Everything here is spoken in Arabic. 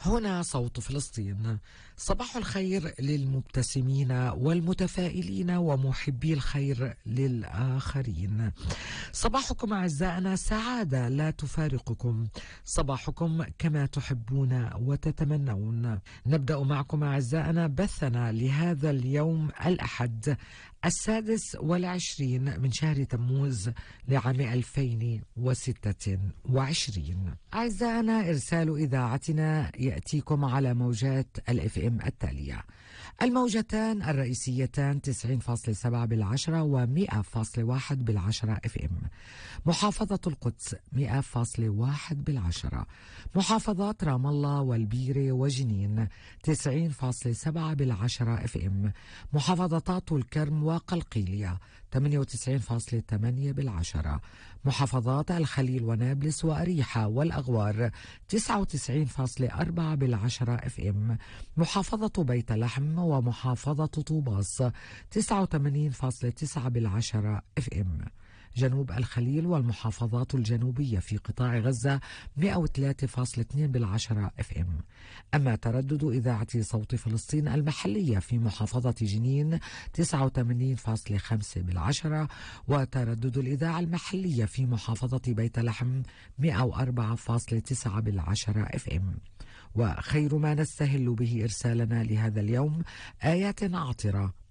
هنا صوت فلسطين. صباح الخير للمبتسمين والمتفائلين ومحبي الخير للآخرين. صباحكم أعزائنا سعادة لا تفارقكم، صباحكم كما تحبون وتتمنون. نبدأ معكم أعزائنا بثنا لهذا اليوم الأحد 26 من شهر تموز لعام 2026. أعزائنا إرسال إذاعتنا يأتيكم على موجات الFM التالية: الموجتان الرئيسيتان 90.7 بالعشرة و100.1 بالعشرة FM. محافظة القدس 100.1 بالعشرة. محافظات رام الله والبيرة وجنين 90.7 بالعشرة FM. محافظات الكرم وقلقيلية 98.8 بالعشرة. محافظات الخليل ونابلس وأريحة والأغوار 99.4 بالعشرة FM. محافظة بيت لحم ومحافظة طوباس 89.9 بالعشرة FM. جنوب الخليل والمحافظات الجنوبية في قطاع غزة 103.2 بالعشرة FM. أما تردد إذاعة صوت فلسطين المحلية في محافظة جنين 89.5 بالعشرة، وتردد الإذاعة المحلية في محافظة بيت لحم 104.9 بالعشرة FM. وخير ما نستهل به إرسالنا لهذا اليوم آيات عاطرة